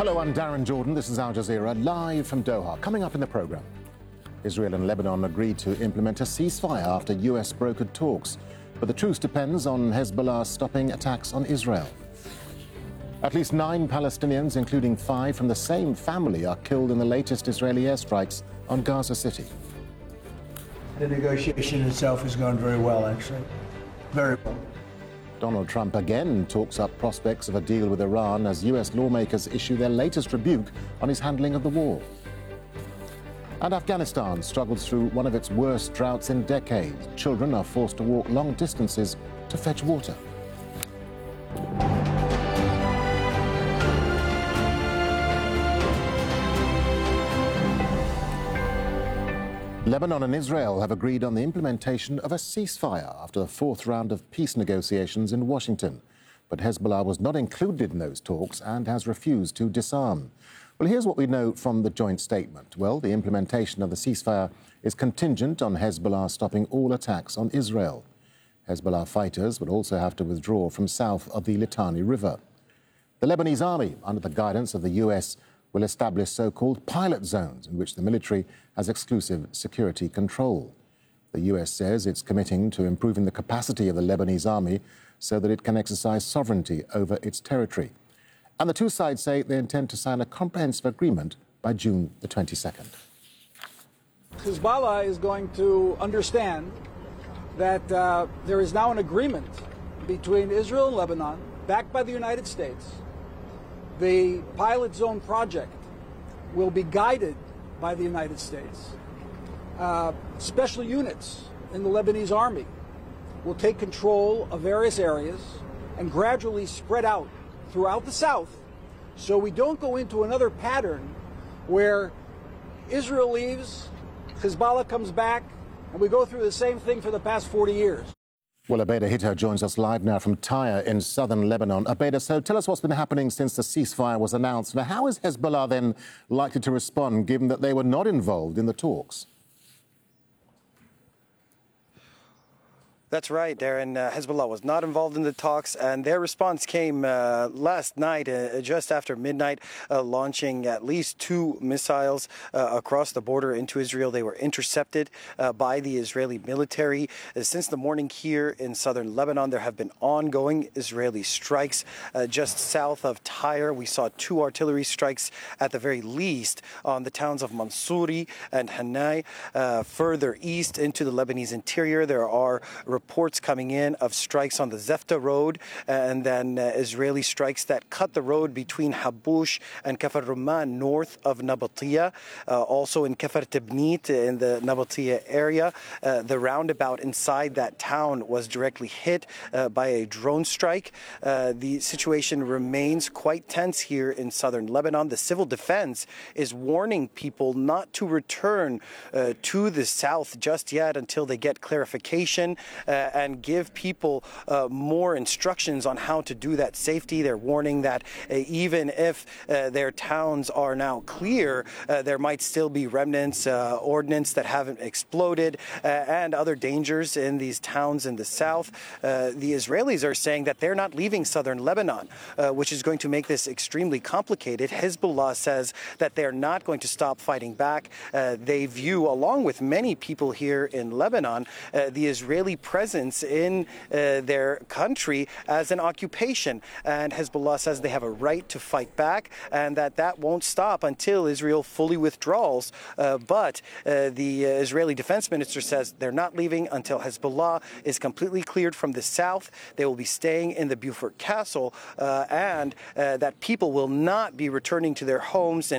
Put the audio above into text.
Hello, I'm Darren Jordan. This is Al Jazeera, live from Doha. Coming up in the programme, Israel and Lebanon agreed to implement a ceasefire after US brokered talks. But the truce depends on Hezbollah stopping attacks on Israel. At least 9 Palestinians, including 5 from the same family, are killed in the latest Israeli airstrikes on Gaza City. The negotiation itself has gone very well, actually. Very well. Donald Trump again talks up prospects of a deal with Iran as US lawmakers issue their latest rebuke on his handling of the war. And Afghanistan struggles through one of its worst droughts in decades. Children are forced to walk long distances to fetch water. Lebanon and Israel have agreed on the implementation of a ceasefire after the 4th round of peace negotiations in Washington. But Hezbollah was not included in those talks and has refused to disarm. Well, here's what we know from the joint statement. Well, the implementation of the ceasefire is contingent on Hezbollah stopping all attacks on Israel. Hezbollah fighters would also have to withdraw from south of the Litani River. The Lebanese army, under the guidance of the US, will establish so-called pilot zones in which the military has exclusive security control. The US says it's committing to improving the capacity of the Lebanese army so that it can exercise sovereignty over its territory. And the two sides say they intend to sign a comprehensive agreement by June the 22nd. Hezbollah is going to understand that there is now an agreement between Israel and Lebanon, backed by the United States. The pilot zone project will be guided by the United States. Special units in the Lebanese army will take control of various areas and gradually spread out throughout the south, so we don't go into another pattern where Israel leaves, Hezbollah comes back, and we go through the same thing for the past 40 years. Well, Abeda Hittar joins us live now from Tyre in southern Lebanon. Abeda, so tell us what's been happening since the ceasefire was announced. Now, how is Hezbollah then likely to respond, given that they were not involved in the talks? That's right, Darren. Hezbollah was not involved in the talks, and their response came last night, just after midnight, launching at least 2 missiles across the border into Israel. They were intercepted by the Israeli military. Since the morning here in southern Lebanon, there have been ongoing Israeli strikes. Just south of Tyre, we saw 2 artillery strikes at the very least on the towns of Mansouri and Hanai. Further east into the Lebanese interior, there are reports coming in of strikes on the Zefta road and then Israeli strikes that cut the road between Habush and Kafar Rumman north of Nabatia. Also in Kafar Tibnit in the Nabatia area, the roundabout inside that town was directly hit by a drone strike. The situation remains quite tense here in southern Lebanon. The civil defense is warning people not to return to the south just yet until they get clarification and give people more instructions on how to do that safety. They're warning that even if their towns are now clear, there might still be remnants, ordnance that haven't exploded, and other dangers in these towns in the south. The Israelis are saying that they're not leaving southern Lebanon, which is going to make this extremely complicated. Hezbollah says that they're not going to stop fighting back. They view, along with many people here in Lebanon, the Israeli presence in their country as an occupation. And Hezbollah says they have a right to fight back and that won't stop until Israel fully withdraws. But the Israeli defense minister says they're not leaving until Hezbollah is completely cleared from the south. They will be staying in the Beaufort Castle and that people will not be returning to their homes